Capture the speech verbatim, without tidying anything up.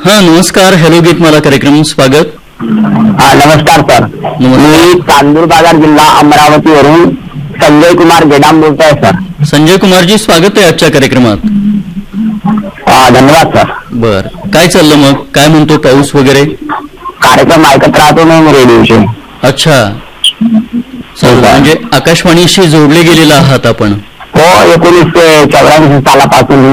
हा नमस्कार. हॅलो गीतमाला कार्यक्रम स्वागत. हा नमस्कार सर. मी चांदूर बाजार जिल्हा अमरावतीवरून संजय कुमार गेडाम बोलतोय सर. संजय कुमारजी स्वागत आहे आजच्या कार्यक्रमात. हा धन्यवाद सर. बर काय चाललं मग, काय म्हणतो पाऊस वगैरे? कार्यक्रम ऐकत राहतो ना मी रेडिओचे. अच्छा म्हणजे आकाशवाणीशी जोडले गेलेला आहात आपण? हो एकोणीसशे चौऱ्याऐंशी सालापासून